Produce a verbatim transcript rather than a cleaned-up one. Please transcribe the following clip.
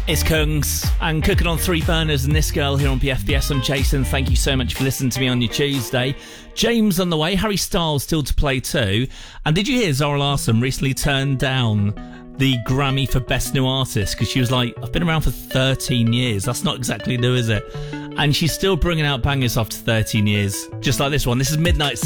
It's Kungs and cooking on three burners and this girl here on B F B S. I'm Jason. Thank you so much for listening to me on your Tuesday. James on the way, Harry Styles still to play too. And did you hear Zara Larsson recently turned down the Grammy for Best New Artist because she was like, I've been around for thirteen years. That's not exactly new, is it? And she's still bringing out bangers after thirteen years, just like this one. This is Midnight